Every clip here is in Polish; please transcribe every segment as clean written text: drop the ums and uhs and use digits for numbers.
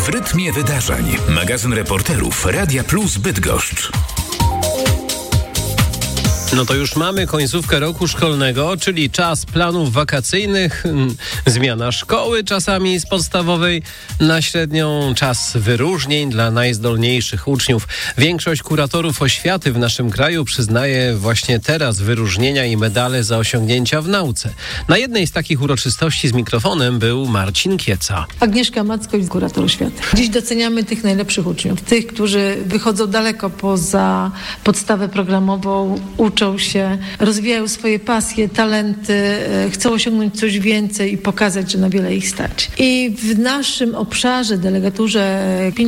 w rytmie wydarzeń. Magazyn reporterów Radia Plus Bydgoszcz. No to już mamy końcówkę roku szkolnego, czyli czas planów wakacyjnych, zmiana szkoły czasami z podstawowej na średnią, czas wyróżnień dla najzdolniejszych uczniów. Większość kuratorów oświaty w naszym kraju przyznaje właśnie teraz wyróżnienia i medale za osiągnięcia w nauce. Na jednej z takich uroczystości z mikrofonem był Marcin Kieca. Agnieszka Mackoś, kurator oświaty. Dziś doceniamy tych najlepszych uczniów, tych, którzy wychodzą daleko poza podstawę programową, uczą się, rozwijają swoje pasje, talenty, chcą osiągnąć coś więcej i pokazać, że na wiele ich stać. I w naszym obszarze, delegaturze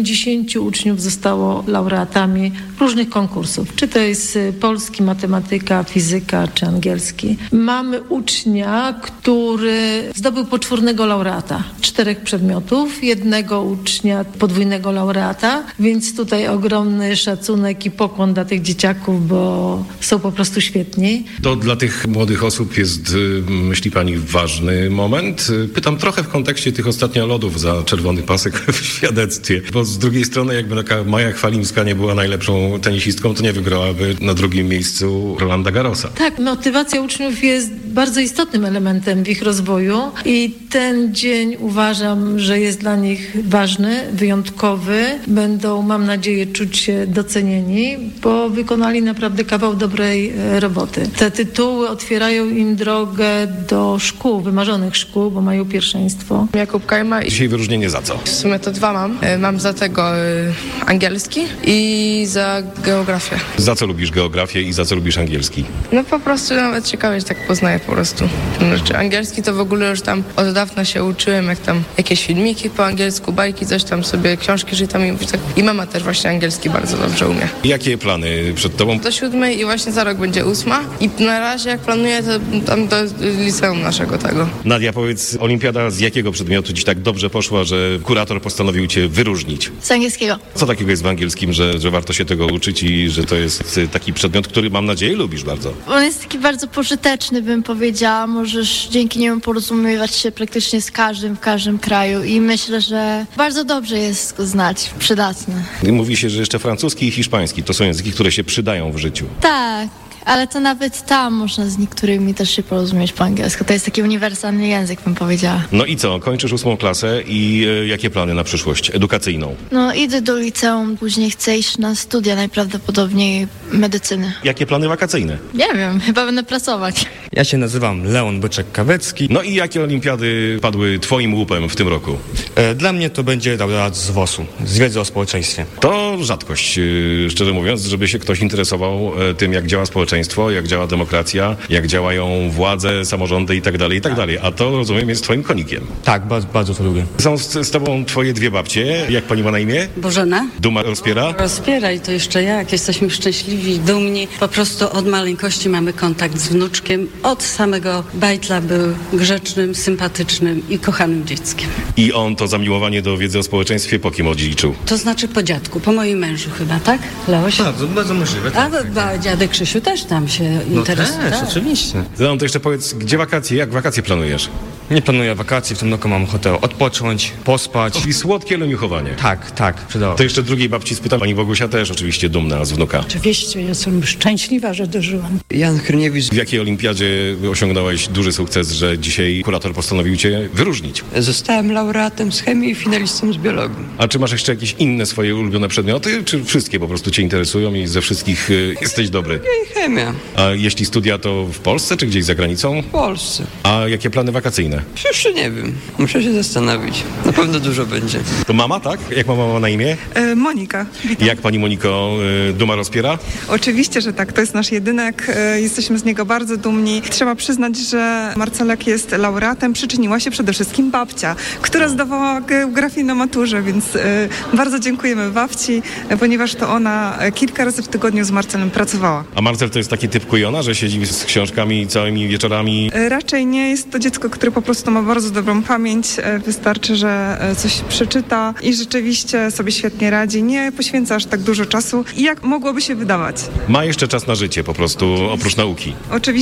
50 uczniów zostało laureatami różnych konkursów. Czy to jest polski, matematyka, fizyka, czy angielski. Mamy ucznia, który zdobył poczwórnego laureata, 4 przedmiotów, jednego ucznia podwójnego laureata, więc tutaj ogromny szacunek i pokłon dla tych dzieciaków, bo są po prostu świetni. To dla tych młodych osób jest, myśli pani, ważny moment? Pytam trochę w kontekście tych ostatnio lodów za czerwony pasek w świadectwie, bo z drugiej strony jakby taka Maja Chwalimska nie była najlepszą tenisistką, to nie wygrałaby na drugim miejscu Rolanda Garrosa. Tak, motywacja uczniów jest bardzo istotnym elementem w ich rozwoju i ten dzień uważam, że jest dla nich ważny, wyjątkowy. Będą, mam nadzieję, czuć się docenieni, bo wykonali naprawdę kawał dobrej roboty. Te tytuły otwierają im drogę do szkół, wymarzonych szkół, bo mają pierwszeństwo. Jakub Kajma. Dzisiaj wyróżnienie za co? W sumie to 2 mam. Mam za tego angielski i za geografię. Za co lubisz geografię i za co lubisz angielski? No po prostu nawet ciekawie, że tak poznaję po prostu. Znaczy, angielski to w ogóle już tam od dawna się uczyłem, jak tam jakieś filmiki po angielsku, bajki, coś tam sobie, książki czytam i mama też właśnie angielski bardzo dobrze umie. Jakie plany przed tobą? Do 7 i właśnie za rok będzie 8 i na razie jak planuję to tam do liceum naszego tego. Nadia, powiedz, olimpiada z jakiego przedmiotu dziś tak dobrze poszła, że kurator postanowił cię wyróżnić? Z angielskiego. Co takiego jest w angielskim, że warto się tego uczyć i że to jest taki przedmiot, który mam nadzieję lubisz bardzo? On jest taki bardzo pożyteczny, bym powiedziała. Możesz dzięki niemu porozumiewać się praktycznie z każdym w każdym kraju i myślę, że bardzo dobrze jest go znać, przydatny. Mówi się, że jeszcze francuski i hiszpański to są języki, które się przydają w życiu. Tak. Ale to nawet tam można z niektórymi też się porozumieć po angielsku. To jest taki uniwersalny język, bym powiedziała. No i co? Kończysz 8 klasę i jakie plany na przyszłość edukacyjną? No idę do liceum, później chcę iść na studia, najprawdopodobniej medycyny. Jakie plany wakacyjne? Nie wiem, chyba będę pracować. Ja się nazywam Leon Byczek-Kawecki. No i jakie olimpiady padły twoim łupem w tym roku? Dla mnie to będzie laureat z WOS-u, z wiedzy o społeczeństwie. To rzadkość, szczerze mówiąc, żeby się ktoś interesował tym, jak działa społeczeństwo, jak działa demokracja, jak działają władze, samorządy i tak dalej. A to, rozumiem, jest twoim konikiem. Tak, bardzo to lubię. Są z tobą twoje 2 babcie. Jak pani ma na imię? Bożena. Duma rozpiera? Rozpiera i to jeszcze jak. Jesteśmy szczęśliwi, dumni. Po prostu od maleńkości mamy kontakt z wnuczkiem. Od samego bajtla był grzecznym, sympatycznym i kochanym dzieckiem. I on to zamiłowanie do wiedzy o społeczeństwie po kim odziedziczył? To znaczy po dziadku, po moim mężu chyba, tak? Leoś? Bardzo możliwe. A dziadek Krzysiu też tam się interesuje. Tak, oczywiście. Leon, to jeszcze powiedz, gdzie wakacje? Jak wakacje planujesz? Nie planuję wakacji, w tym roku mam ochotę odpocząć, pospać. I słodkie leniuchowanie. Tak, przydało. To jeszcze drugiej babci spytam. Pani Bogusia też oczywiście dumna z wnuka. Oczywiście, jestem szczęśliwa, że dożyłam. Jan Hryniewicz. W jakiej olimpiadzie osiągnąłeś duży sukces, że dzisiaj kurator postanowił cię wyróżnić? Zostałem laureatem z chemii i finalistą z biologii. A czy masz jeszcze jakieś inne swoje ulubione przedmioty, czy wszystkie po prostu cię interesują i ze wszystkich jesteś dobry? I chemia. A jeśli studia, to w Polsce, czy gdzieś za granicą? W Polsce. A jakie plany wakacyjne? Jeszcze nie wiem. Muszę się zastanowić. Na pewno dużo będzie. To mama, tak? Jak ma mama na imię? Monika. Witam. Jak pani Moniko, Duma rozpiera? Oczywiście, że tak. To jest nasz jedynek. Jesteśmy z niego bardzo dumni. Trzeba przyznać, że Marcelek jest laureatem. Przyczyniła się przede wszystkim babcia, która zdawała geografię na maturze, więc bardzo dziękujemy babci, ponieważ to ona kilka razy w tygodniu z Marcelem pracowała. A Marcel to jest taki typ kujona, że siedzi z książkami całymi wieczorami? Raczej nie. Jest to dziecko, które po prostu ma bardzo dobrą pamięć. Wystarczy, że coś przeczyta i rzeczywiście sobie świetnie radzi. Nie poświęca aż tak dużo czasu i jak mogłoby się wydawać. Ma jeszcze czas na życie po prostu, oprócz nauki. Oczywiście, jak najbardziej.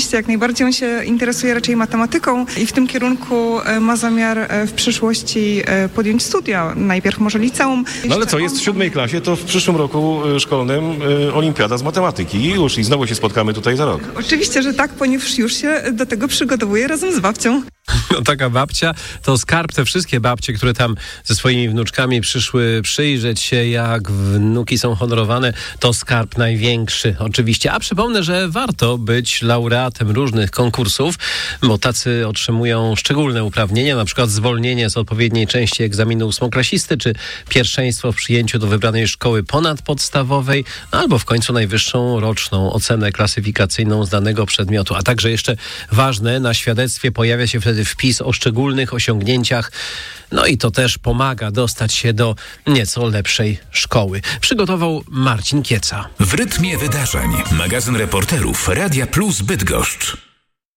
Bardziej on się interesuje raczej matematyką i w tym kierunku ma zamiar w przyszłości podjąć studia. Najpierw może liceum. No ale co, jest w 7. klasie, to w przyszłym roku szkolnym olimpiada z matematyki i znowu się spotkamy tutaj za rok. Oczywiście, że tak, ponieważ już się do tego przygotowuję razem z babcią. No taka babcia to skarb. Te wszystkie babcie, które tam ze swoimi wnuczkami przyszły przyjrzeć się, jak wnuki są honorowane, to skarb największy oczywiście. A przypomnę, że warto być laureatem różnych konkursów, bo tacy otrzymują szczególne uprawnienia, na przykład zwolnienie z odpowiedniej części egzaminu ósmoklasisty, czy pierwszeństwo w przyjęciu do wybranej szkoły ponadpodstawowej, albo w końcu najwyższą roczną ocenę klasyfikacyjną z danego przedmiotu. A także jeszcze ważne, na świadectwie pojawia się wtedy wpis o szczególnych osiągnięciach. No i to też pomaga dostać się do nieco lepszej szkoły. Przygotował Marcin Kieca. W rytmie wydarzeń. Magazyn reporterów Radia Plus Bydgoszcz.